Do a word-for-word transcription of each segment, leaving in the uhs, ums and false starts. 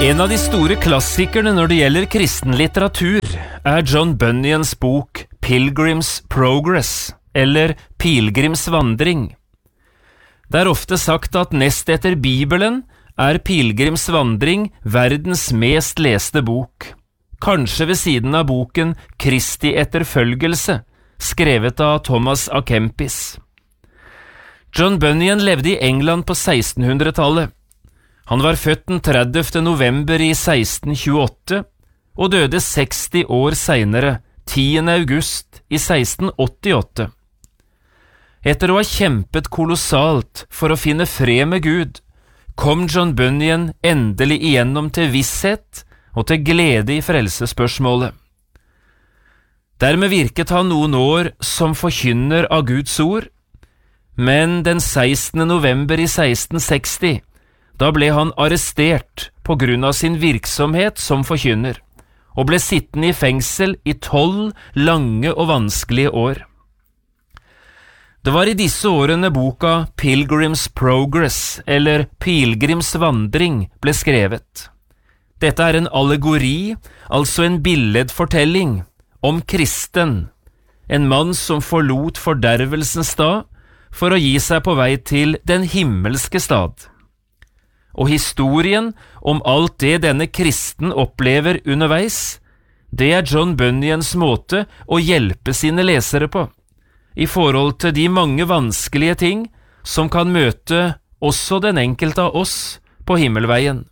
En av de store klassikerne når det gjelder kristen litteratur er John Bunyans bok Pilgrim's Progress, eller Pilgrims vandring. Det er ofte sagt at nest etter Bibelen er Pilgrims vandring verdens mest leste bok, kanskje ved siden av boken Kristi etterfølgelse, skrevet av Thomas A. Kempis. John Bunyan levde i England på sekstenhundretallet. Han var født den tredivte november i seksten tjueåtte og døde seksti år senere, tiende august i seksten åttiåtte. Etter å ha kjempet kolossalt for å finne fred med Gud, kom John Bunyan endelig igjennom til visshet og til glede i frelsesspørsmålet. Dermed virket han noen år som forkynner av Guds ord, men den sekstende november i seksten seksti da ble han arrestert på grunn av sin virksomhet som forkynner, og ble sittende i fengsel i tolv lange og vanskelige år. Det var i disse årene boka Pilgrim's Progress, eller Pilgrims vandring, ble skrevet. Dette er en allegori, altså en billedfortelling, om kristen, en mann som forlot fordervelsens stad for å gi seg på vei til den himmelske stad. Og historien om alt det denne kristen opplever underveis, det er John Bunyans måte å hjelpe sine lesere på, i forhold til de mange vanskelige ting som kan møte også den enkelte av oss på himmelveien.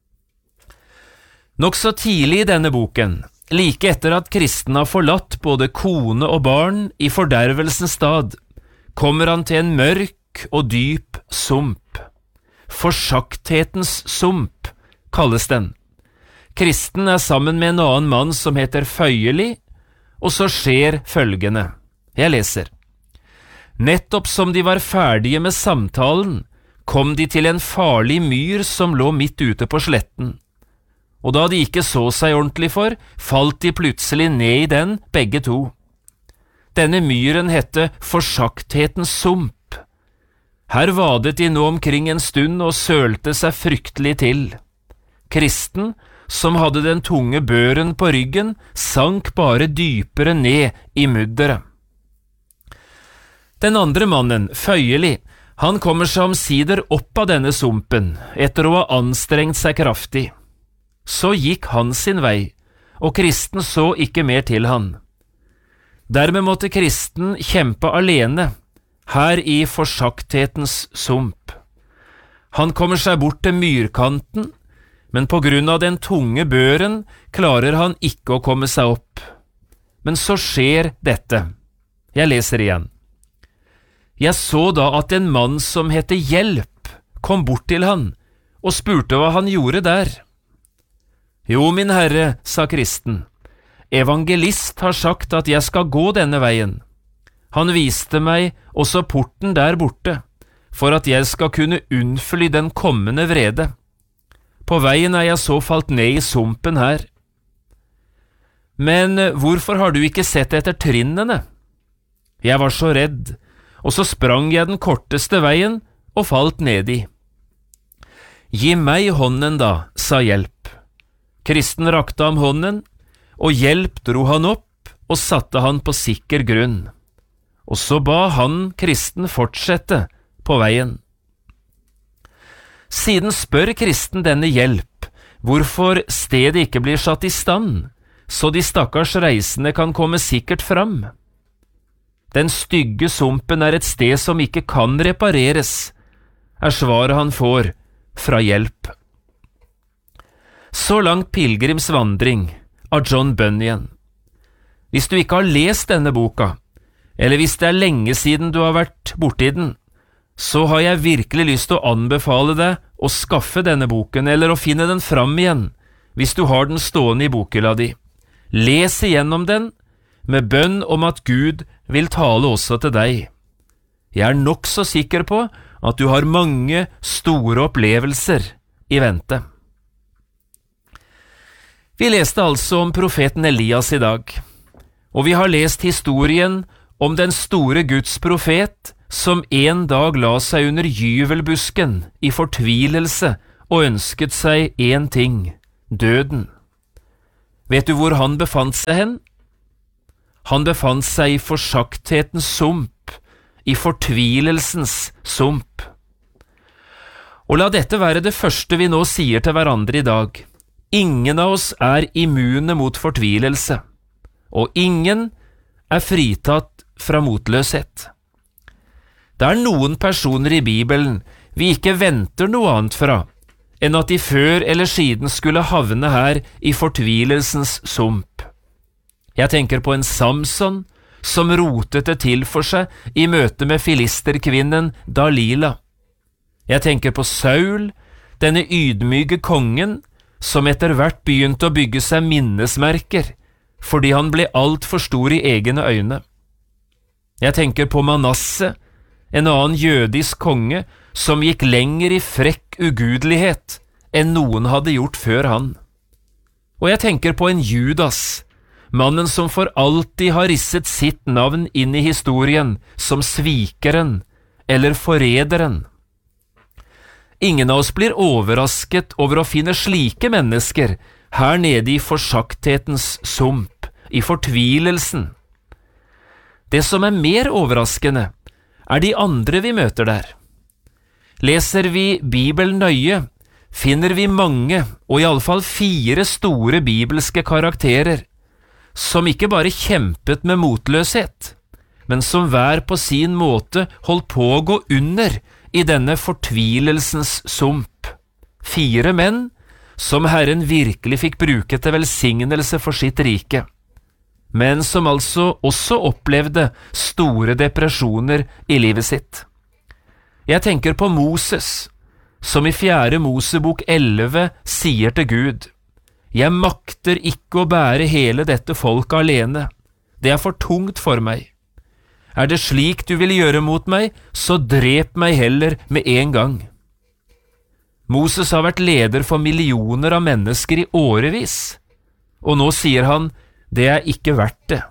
Nok så tidlig i denne boken, like etter at kristen har forlatt både kone og barn i fordervelsens stad, kommer han til en mørk og dyp sump. Forsagthetens sump, kalles den. Kristen er sammen med en annen mann som heter Føyeli, og så skjer følgende. Jeg leser. Nettopp som de var ferdige med samtalen, kom de til en farlig myr som lå midt ute på sletten. Og da de ikke så seg ordentlig for, falt de plutselig ned i den, begge to. Denne myren hette Forsagthetens sump. Her vadet de nå omkring en stund og sølte seg fryktelig til. Kristen, som hadde den tunge børen på ryggen, sank bare dypere ned i mudderet. Den andre mannen, Føyeli, han kommer seg omsider opp av denne sumpen, etter å ha anstrengt seg kraftig. Så gikk han sin vei, og kristen så ikke mer til han. Dermed måtte kristen kjempe alene, her i forsagthetens sump. Han kommer seg bort til myrkanten, men på grunn av den tunge børen klarer han ikke å komme seg opp. Men så skjer dette. Jeg leser igjen. Jeg så da at en mann som heter Hjelp kom bort til han og spurte hva han gjorde der. Jo, min herre, sa kristen, evangelist har sagt at jeg skal gå denne veien. Han viste meg også porten der borte, for at jeg skal kunne unnfly den kommende vrede. På veien er jeg så falt ned i sumpen her. Men hvorfor har du ikke sett etter trinnene? Jeg var så redd, og så sprang jeg den korteste veien og falt ned i. Gi meg hånden da, sa Hjelp. Kristen rakte ham hånden, og Hjelp dro han opp og satte han på sikker grunn. Og så ba han kristen fortsette på veien. Siden spør kristen denne Hjelp, hvorfor stedet ikke blir satt i stand, så de stakkars reisende kan komme sikkert fram. Den stygge sumpen er et sted som ikke kan repareres, er svaret han får fra Hjelp. Så langt Pilgrims vandring av John Bunyan. Hvis du ikke har lest denne boka, eller hvis det er lenge siden du har vært borti den, så har jeg virkelig lyst til å anbefale deg å skaffe denne boken, eller å finne den fram igjen, hvis du har den stående i bokhylla di. Les igjennom den, med bønn om at Gud vil tale også til deg. Jeg er nok så sikker på at du har mange store opplevelser i vente. Vi leste altså om profeten Elias i dag, og vi har lest historien om den store Guds profet som en dag la seg under gyvelbusken i fortvilelse og ønsket seg en ting, døden. Vet du hvor han befant seg hen? Han befant seg i forsagthetens sump, i fortvilelsens sump. Og la dette være det første vi nå sier til hverandre i dag. Ingen av oss er immune mot fortvilelse, og ingen er fritatt fra motløshet. Det er noen personer i Bibelen vi ikke venter noe annet fra, enn at de før eller siden skulle havne her i fortvilelsens sump. Jeg tenker på en Samson som rotet det til for seg i møte med filisterkvinnen Dalila. Jeg tenker på Saul, denne ydmyke kongen, som etter hvert begynte å bygge seg minnesmerker, fordi han ble alt for stor i egne øyne. Jeg tenker på Manasse, en annen jødisk konge, som gikk lenger i frekk ugudelighet enn noen hadde gjort før han. Og jeg tenker på en Judas, mannen som for alltid har risset sitt navn inn i historien som svikeren eller forræderen. Ingen av oss blir overrasket over å finne slike mennesker her nede i forsagthetens sump, i fortvilelsen. Det som er mer overraskende, er de andre vi møter der. Leser vi Bibelen nøye, finner vi mange, og i alle fall fire store bibelske karakterer, som ikke bare kjempet med motløshet, men som hver på sin måte holdt på å gå under i denne fortvilelsens sump. Fire menn som Herren virkelig fikk bruke til velsignelse for sitt rike, men som altså også opplevde store depresjoner i livet sitt. Jeg tenker på Moses, som i fjerde Mosebok elleve sier til Gud: «Jeg makter ikke å bære hele dette folket alene, det er for tungt for meg. Er det slik du vil gjøre mot meg, så drep meg heller med en gang.» Moses har vært leder for millioner av mennesker i årevis, og nå sier han, det er ikke verdt det.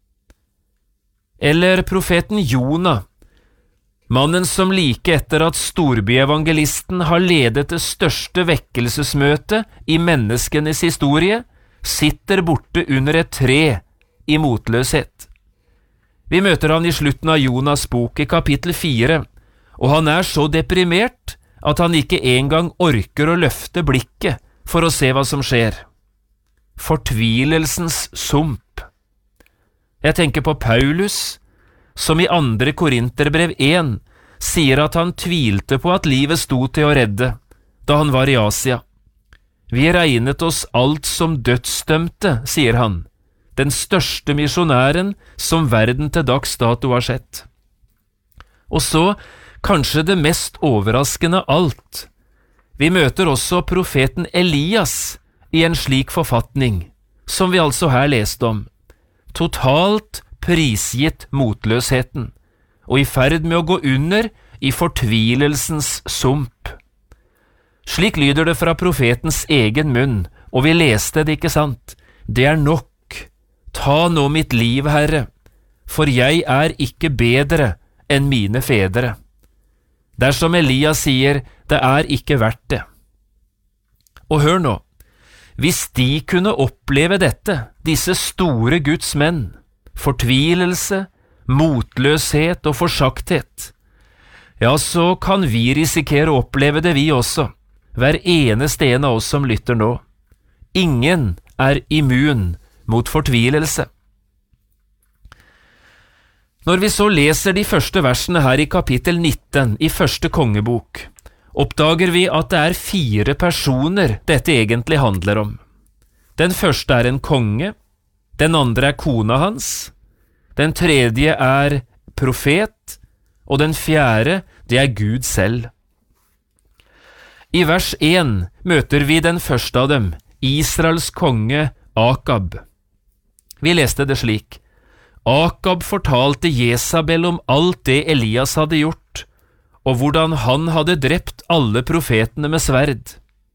Eller profeten Jonah, mannen som like etter at storbyevangelisten har ledet det største vekkelsesmøtet i menneskenes historie, sitter borte under et tre i motløshet. Vi møter han i slutten av Jonas bok i kapittel fire, og han er så deprimert at han ikke engang orker å løfte blikket for å se hva som skjer. Fortvilelsens sump. Jeg tenker på Paulus, som i andre Korinterbrev én sier at han tvilte på at livet sto til å redde da han var i Asia. Vi regnet oss alt som dødsdømte, sier han, den største misjonæren som verden til dags dato har sett. Og så, kanskje det mest overraskende av alt, vi møter også profeten Elias i en slik forfatning, som vi altså her leste om, totalt prisgitt motløsheten, og i ferd med å gå under i fortvilelsens sump. Slik lyder det fra profetens egen munn, og vi leste det, ikke sant? Det er nok. Ta nå mitt liv, Herre, for jeg er ikke bedre enn mine fedre. Det er som Elias sier, det er ikke verdt det. Og hør nå, hvis de kunne oppleve dette, disse store Guds menn, fortvilelse, motløshet og forsagthet, ja, så kan vi risikere å oppleve det vi også, hver eneste en av oss som lytter nå. Ingen er immun mot fortvilelse. Når vi så leser de første versene her i kapittel nitten i første kongebok, oppdager vi at det er fire personer dette egentlig handler om. Den første er en konge, den andre er kona hans, den tredje er profet, og den fjerde, det er Gud selv. I vers én møter vi den første av dem, Israels konge Akab. Vi leste det slik: Akab fortalte Jesabel om alt det Elias hadde gjort, og hvordan han hadde drept alle profetene med sverd.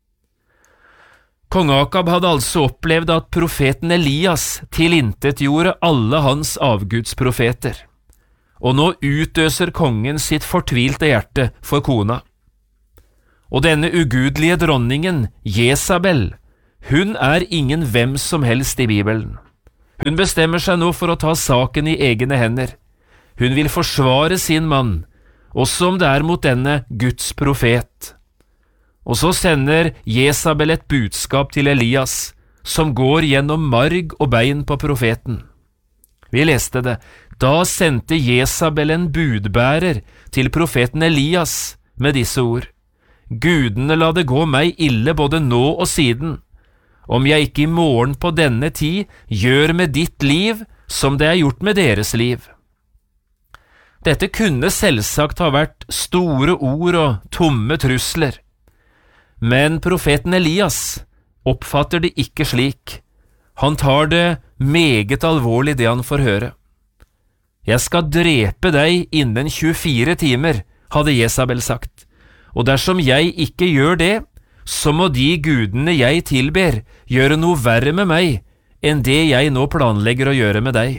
Kong Akab hadde altså opplevd at profeten Elias tilintetgjorde alle hans avgudsprofeter, og nå utøser kongen sitt fortvilte hjerte for kona. Og denne ugudelige dronningen, Jesabel, Hun er ingen hvem som helst i Bibelen. Hun bestemmer seg nå for å ta saken i egne hender. Hun vil forsvare sin mann, også om det er mot denne Guds profet. Og så sender Jesabel et budskap til Elias, som går gjennom marg og bein på profeten. Vi leste det. Da sendte Jesabel en budbærer til profeten Elias med disse ord. Gudene la det gå meg ille både nå og siden, om jeg ikke i morgen på denne tid gjør med ditt liv som det er gjort med deres liv. Dette kunne selvsagt ha vært store ord og tomme trusler, men profeten Elias oppfatter det ikke slik. Han tar det meget alvorlig det han får høre. Jeg skal drepe deg innen tjuefire timer, hadde Jesabel sagt, og dersom jeg ikke gjør det, så må de gudene jeg tilber gjøre noe verre med meg enn det jeg nå planlegger å gjøre med deg.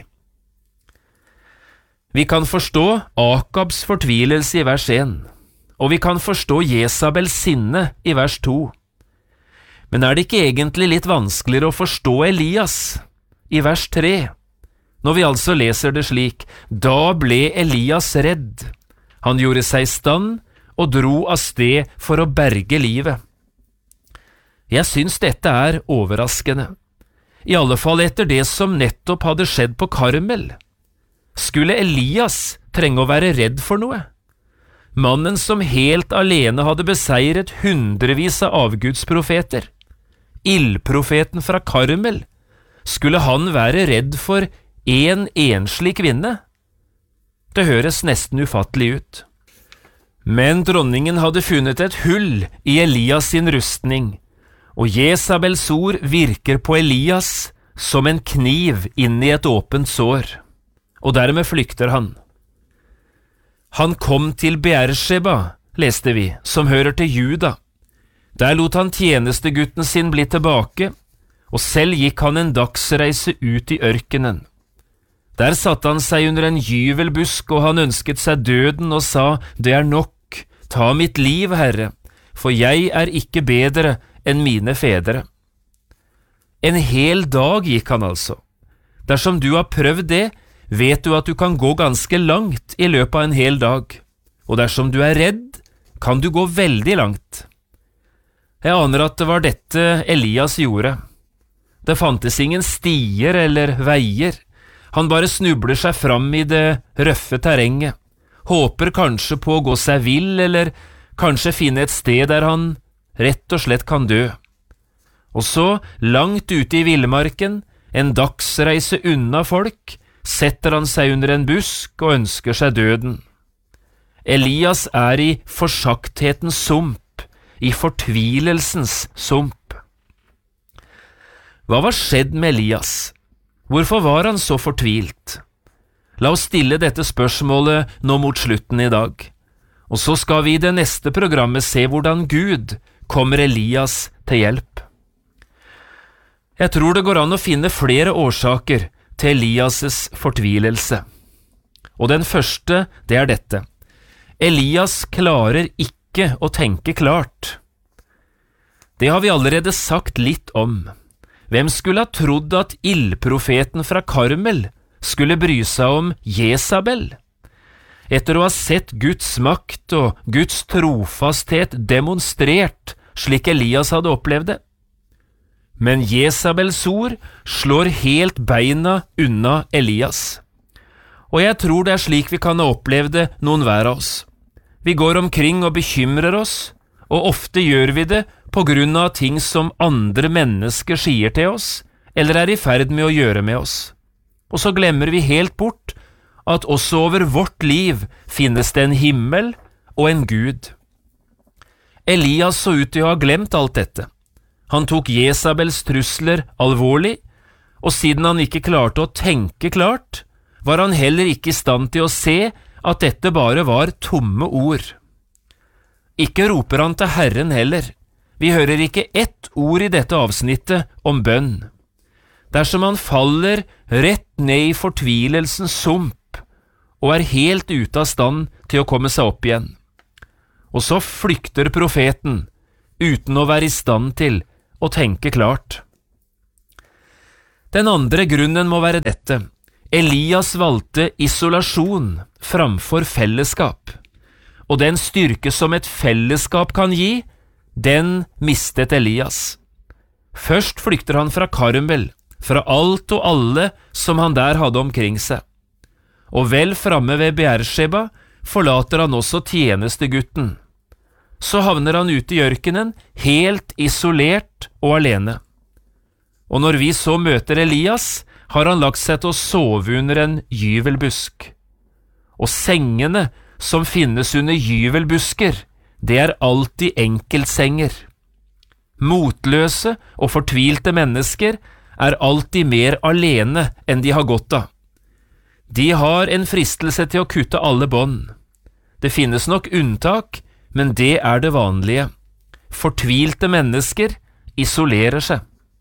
Vi kan forstå Akabs fortvilelse i vers én, og vi kan forstå Jesabels sinne i vers to. Men er det ikke egentlig litt vanskeligere å forstå Elias i vers tre, når vi altså leser det slik: Da ble Elias redd. Han gjorde seg i stand og dro av sted for å berge livet. Jeg syns dette er overraskende, i alle fall etter det som nettopp hadde skjedd på Karmel. Skulle Elias trenge å være redd for noe? Mannen som helt alene hadde beseiret hundrevis av avgudsprofeter, ildprofeten fra Karmel, skulle han være redd for en enslig kvinne? Det høres nesten ufattelig ut. Men dronningen hadde funnet et hull i Elias sin rustning, og Jesabels ord virker på Elias som en kniv inn i et åpent sår, og dermed flykter han. Han kom til Beersheba, leste vi, som hører til Juda. Der lot han tjenestegutten sin bli tilbake, og selv gikk han en dagsreise ut i ørkenen. Der satte han seg under en gyvelbusk, og han ønsket seg døden og sa, det er nok, ta mitt liv, Herre, for jeg er ikke bedre enn mine fedre. En hel dag gikk han altså. Dersom du har prøvd det, vet du at du kan gå ganske langt i løpet av en hel dag, og dersom du er redd, kan du gå veldig langt. Jeg aner at det var dette Elias gjorde. Det fantes ingen stier eller veier. Han bare snubler seg fram i det røffe terrenget, håper kanskje på å gå seg vill, eller kanskje finne et sted der han rett og slett kan dø. Og så, langt ute i villmarken, en dagsreise unna folk, setter han seg under en busk og ønsker seg døden. Elias er i forsakthetens sump, i fortvilelsens sump. Hva var skjedd med Elias? Hvorfor var han så fortvilt? La oss stille dette spørsmålet nå mot slutten i dag, og så skal vi i det neste programmet se hvordan Gud kommer Elias til hjelp. Jeg tror det går an å finne flere årsaker til Elias' fortvilelse. Og den første, det er dette. Elias klarer ikke å tenke klart. Det har vi allerede sagt litt om. Hvem skulle ha trodd at ildprofeten fra Karmel skulle bry seg om Jesabel? Etter å ha sett Guds makt og Guds trofasthet demonstrert slik Elias hadde opplevd det. Men Jesabels ord slår helt beina unna Elias. Og jeg tror det er slik vi kan ha opplevd det noen hver av oss. Vi går omkring og bekymrer oss, og ofte gjør vi det på grunn av ting som andre mennesker sier til oss, eller er i ferd med å gjøre med oss. Og så glemmer vi helt bort at også over vårt liv finnes det en himmel og en Gud. Elias så ut til å ha glemt alt dette. Han tok Jesabels trusler alvorlig, og siden han ikke klarte å tenke klart, var han heller ikke i stand til å se at dette bare var tomme ord. Ikke roper han til Herren heller. Vi hører ikke ett ord i dette avsnittet om bønn. Dersom han faller rett ned i fortvilelsens sump og er helt ute av stand til å komme seg opp igjen. Og så flykter profeten uten å være i stand til og tenke klart. Den andre grunnen må være dette. Elias valgte isolasjon framfor fellesskap, og den styrke som et fellesskap kan gi, den mistet Elias. Først flykter han fra Karmel, fra alt og alle som han der hadde omkring seg. Og vel framme ved Beersheba forlater han også tjenestegutten. Så havner han ute i ørkenen, helt isolert og alene. Og når vi så møter Elias, har han lagt seg til å sove under en gyvelbusk. Og sengene som finnes under gyvelbusker, det er alltid enkeltsenger. Motløse og fortvilte mennesker er alltid mer alene enn de har godt av. De har en fristelse til å kutte alle bånd. Det finnes nok unntak, men det er det vanlige. Fortvilte mennesker isolerer seg.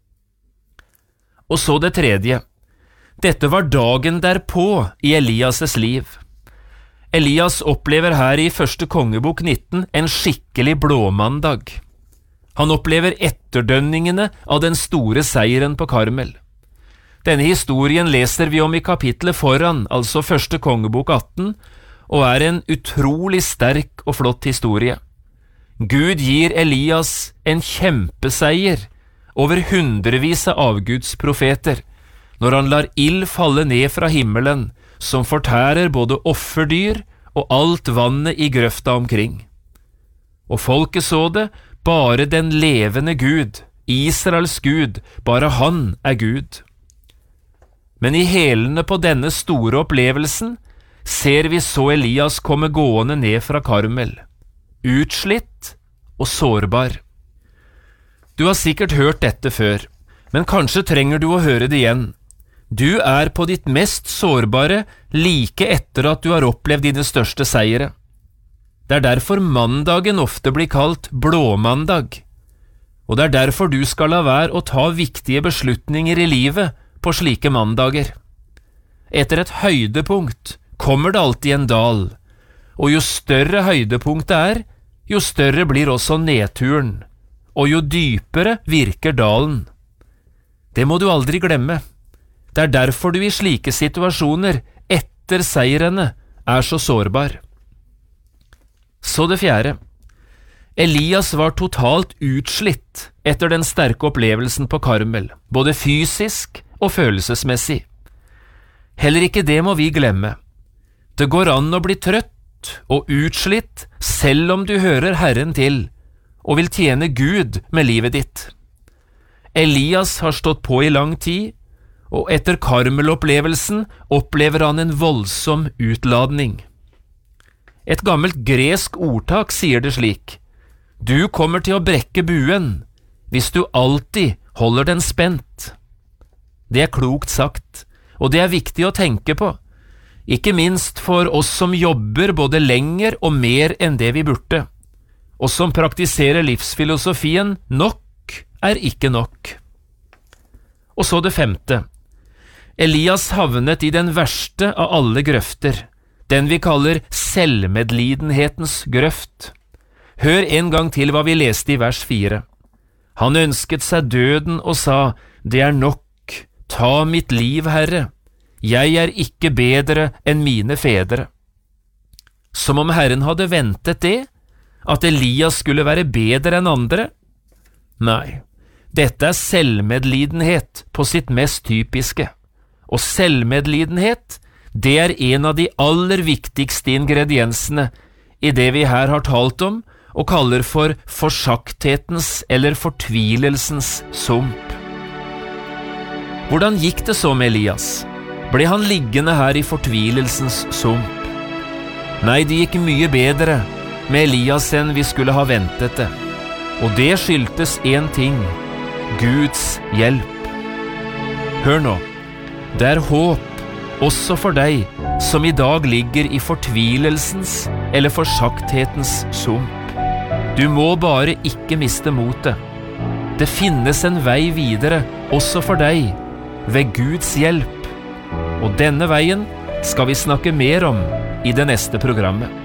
Og så det tredje. Dette var dagen derpå i Elias' liv. Elias opplever her i første kongebok nitten en skikkelig blåmandag. Han opplever etterdønningene av den store seieren på Karmel. Denne historien leser vi om i kapitlet foran, altså første kongebok atten, og er en utrolig sterk og flott historie. Gud gir Elias en kjempeseier over hundrevis av avgudsprofeter, når han lar ild falle ned fra himmelen, som fortærer både offerdyr og alt vannet i grøfta omkring. Og folket så det, bare den levende Gud, Israels Gud, bare han er Gud. Men i hælene på denne store opplevelsen ser vi så Elias komme gående ned fra Karmel, utslitt og sårbar. Du har sikkert hørt dette før, men kanskje trenger du å høre det igjen. Du er på ditt mest sårbare like etter at du har opplevd dine største seire. Det er derfor mandagen ofte blir kalt blåmandag, og det er derfor du skal la være å ta viktige beslutninger i livet på slike mandager. Etter et høydepunkt kommer det alltid en dal, og jo større høydepunktet er, jo større blir også nedturen, og jo dypere virker dalen. Det må du aldri glemme. Det er derfor du i slike situasjoner, etter seirene, er så sårbar. Så det fjerde. Elias var totalt utslitt etter den sterke opplevelsen på Karmel, både fysisk og følelsesmessig. Heller ikke det må vi glemme. Det går an å bli trøtt og utslitt selv om du hører Herren til og vil tjene Gud med livet ditt. Elias har stått på i lang tid, og etter Karmel-opplevelsen opplever han en voldsom utladning. Et gammelt gresk ordtak sier det slik: Du kommer til å brekke buen hvis du alltid holder den spent. Det er klokt sagt, og det er viktig å tenke på, ikke minst for oss som jobber både lenger og mer enn det vi burde, og som praktiserer livsfilosofien nok er ikke nok. Og så det femte. Elias havnet i den verste av alle grøfter, den vi kaller selvmedlidenhetens grøft. Hør en gang til hva vi leste i vers fire. Han ønsket seg døden og sa, det er nok, ta mitt liv, Herre, jeg er ikke bedre enn mine fedre. Som om Herren hadde ventet det, at Elias skulle være bedre enn andre? Nei, dette er selvmedlidenhet på sitt mest typiske. Og selvmedlidenhet, det er en av de aller viktigste ingrediensene i det vi her har talt om og kaller for forsakthetens eller fortvilelsens sump. Hvordan gikk det så med Elias? Ble han liggende her i fortvilelsens sump? Nei, det gikk mye bedre med Elias enn vi skulle ha ventet det. Og det skyldtes en ting, Guds hjelp. Hør nå. Det er håp også for deg som i dag ligger i fortvilelsens eller forsakthetens sump. Du må bare ikke miste motet. Det finnes en vei videre også for deg ved Guds hjelp. Og denne veien skal vi snakke mer om i det neste programmet.